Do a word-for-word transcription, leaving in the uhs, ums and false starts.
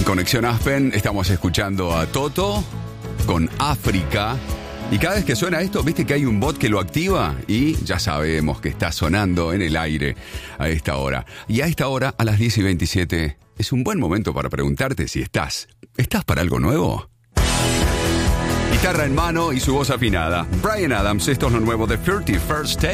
Conexión Aspen, estamos escuchando a Toto con África. Y cada vez que suena esto, viste que hay un bot que lo activa y ya sabemos que está sonando en el aire a esta hora. Y a esta hora, a las diez y veintisiete, es un buen momento para preguntarte si estás. ¿Estás para algo nuevo? Guitarra en mano y su voz afinada. Bryan Adams, esto es lo nuevo de thirty First Take.